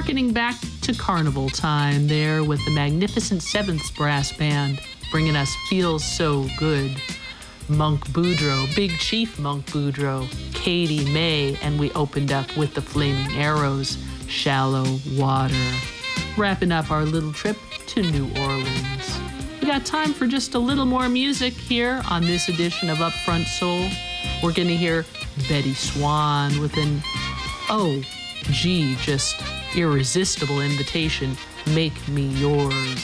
harkening back to carnival time there with the magnificent Sevenths Brass Band bringing us Feels So Good. Monk Boudreaux, Big Chief Monk Boudreaux, Katie May, and we opened up with the Flaming Arrows, Shallow Water. Wrapping up our little trip to New Orleans. We got time for just a little more music here on this edition of Upfront Soul. We're going to hear Betty Swan with an, just irresistible invitation, Make Me Yours.